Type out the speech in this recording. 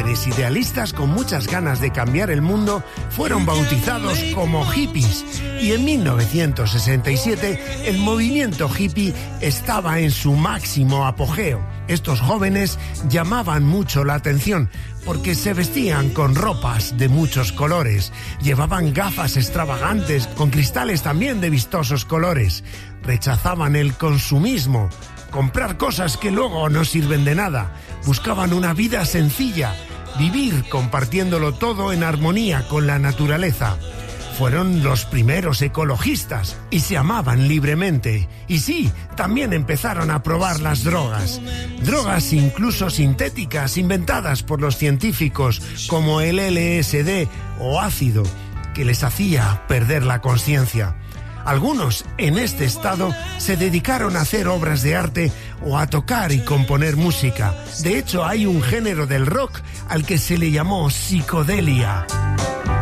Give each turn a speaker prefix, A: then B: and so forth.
A: jóvenes idealistas con muchas ganas de cambiar el mundo fueron bautizados como hippies y en 1967 el movimiento hippie estaba en su máximo apogeo. Estos jóvenes llamaban mucho la atención porque se vestían con ropas de muchos colores, llevaban gafas extravagantes con cristales también de vistosos colores, rechazaban el consumismo, comprar cosas que luego no sirven de nada, buscaban una vida sencilla, vivir compartiéndolo todo en armonía con la naturaleza. Fueron los primeros ecologistas y se amaban libremente. Y sí, también empezaron a probar las drogas. Drogas incluso sintéticas, inventadas por los científicos, como el LSD o ácido, que les hacía perder la conciencia. Algunos, en este estado, se dedicaron a hacer obras de arte o a tocar y componer música. De hecho, hay un género del rock al que se le llamó psicodelia.